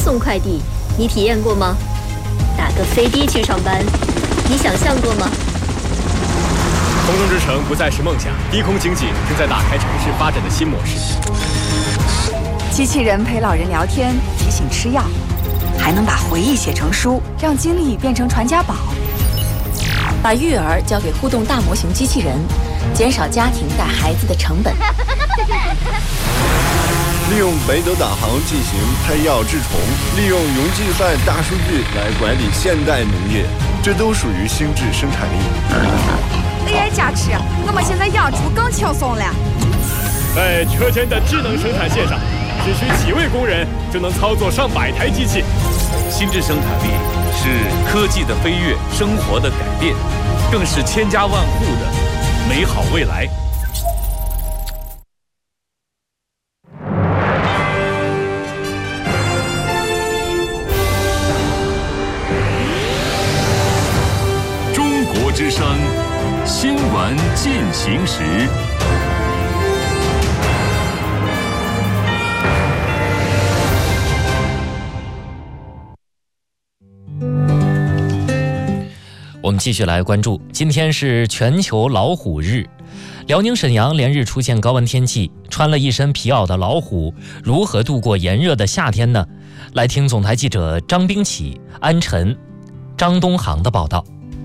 送快递，你体验过吗？打个飞的去上班，你想象过吗？ 空中之城不再是梦想，低空经济正在打开城市发展的新模式。 机器人陪老人聊天，提醒吃药，还能把回忆写成书，让经历变成传家宝。 把育儿交给互动大模型机器人，减少家庭带孩子的成本。 利用北斗导航进行配药治虫，利用云计算大数据来管理现代农业，这都属于心智生产力。 AI 加持，我们现在养猪更轻松了。 在车间的智能生产线上，只需几位工人就能操作上百台机器。 心智生产力是科技的飞跃，生活的改变，更是千家万户的美好未来。 中国之声新闻进行时。 我们继续来关注，今天是全球老虎日。辽宁沈阳连日出现高温天气，穿了一身皮袄的老虎如何度过炎热的夏天呢？来听总台记者张冰启、安晨、张东航的报道。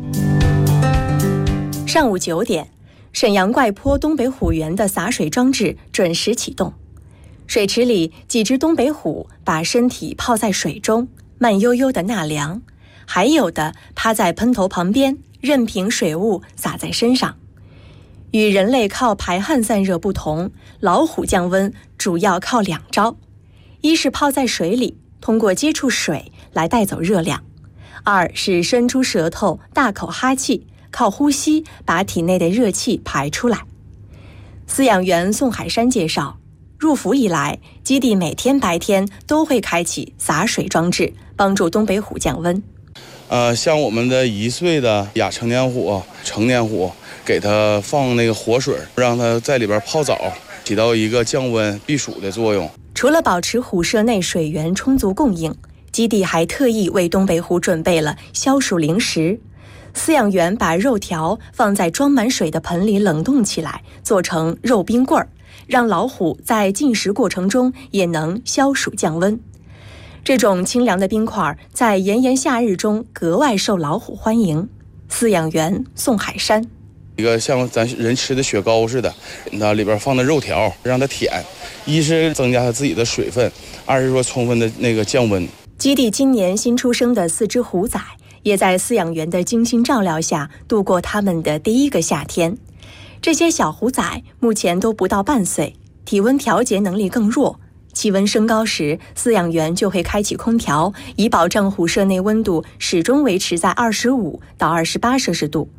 上午9点，沈阳怪坡东北虎园的洒水装置准时启动。水池里几只东北虎把身体泡在水中，慢悠悠地纳凉，还有的趴在喷头旁边，任凭水雾洒在身上。与人类靠排汗散热不同，老虎降温主要靠2招：一是泡在水里，通过接触水来带走热量；二是伸出舌头大口哈气，靠呼吸把体内的热气排出来。饲养员宋海山介绍，入伏以来，基地每天白天都会开启洒水装置，帮助东北虎降温。 像我们的1岁的亚成年虎、成年虎，给它放那个活水，让它在里边泡澡，起到一个降温避暑的作用。 除了保持虎舍内水源充足供应，基地还特意为东北虎准备了消暑零食。饲养员把肉条放在装满水的盆里冷冻起来，做成肉冰棍儿，让老虎在进食过程中也能消暑降温。这种清凉的冰块在炎炎夏日中格外受老虎欢迎。饲养员宋海山， 一个像咱人吃的雪糕似的，那里边放的肉条让它舔，一是增加它自己的水分，二是说充分的那个降温。 基地今年新出生的4只虎崽也在饲养员的精心照料下度过他们的第一个夏天。这些小虎崽目前都不到半岁，体温调节能力更弱，气温升高时，饲养员就会开启空调，以保证虎舍内温度始终维持在25到28摄氏度。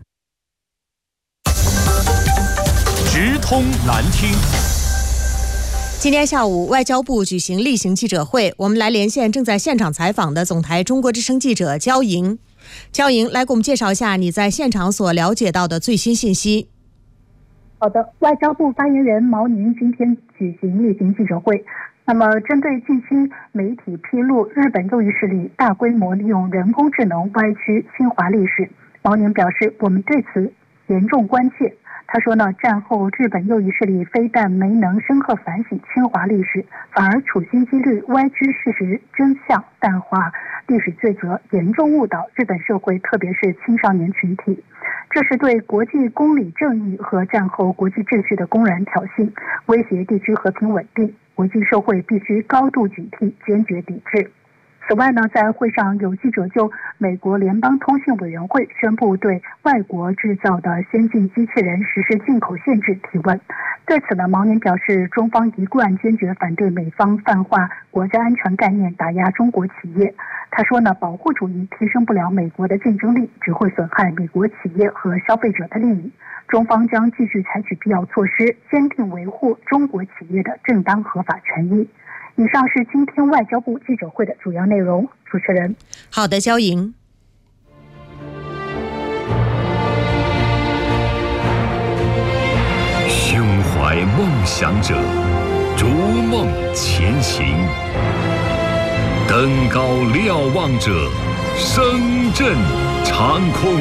直通难听。 今天下午，外交部举行例行记者会，我们来连线正在现场采访的总台中国之声记者焦莹。焦莹，来给我们介绍一下你在现场所了解到的最新信息。 好的，外交部发言人毛宁今天举行例行记者会。那么，针对近期媒体披露日本右翼势力大规模利用人工智能歪曲侵华历史，毛宁表示，我们对此严重关切。他说呢，战后日本右翼势力非但没能深刻反省侵华历史，反而处心积虑歪曲事实真相，淡化历史罪责，严重误导日本社会，特别是青少年群体。这是对国际公理正义和战后国际秩序的公然挑衅，威胁地区和平稳定。国际社会必须高度警惕，坚决抵制。此外呢，在会上有记者就美国联邦通信委员会宣布对外国制造的先进机器人实施进口限制提问。对此呢，毛宁表示，中方一贯坚决反对美方泛化国家安全概念，打压中国企业。他说呢，保护主义提升不了美国的竞争力，只会损害美国企业和消费者的利益。中方将继续采取必要措施，坚定维护中国企业的正当合法权益。以上是今天外交部记者会的主要内容。主持人， 好的，焦莹。 胸怀梦想者，逐梦前行。 登高瞭望者，声震长空。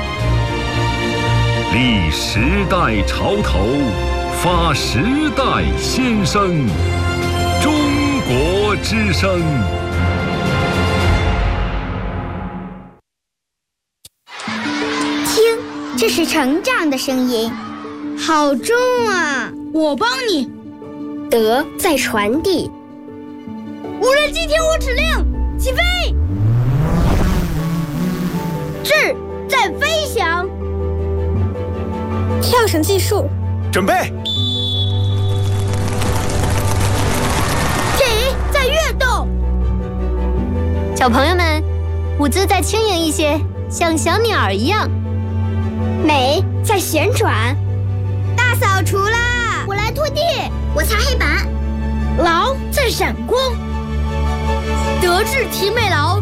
立时代潮头，发时代先声。中国之声。 听，这是成长的声音，好重啊！ 我帮你。 德在传递。 无人机听我指令，起飞！智在飞翔。 跳绳计数， 准备。 体在跃动。 小朋友们，舞姿再轻盈一些，像小鸟一样。 美在旋转。大扫除啦！ 我来拖地， 我擦黑板。 劳在闪光。德智体美劳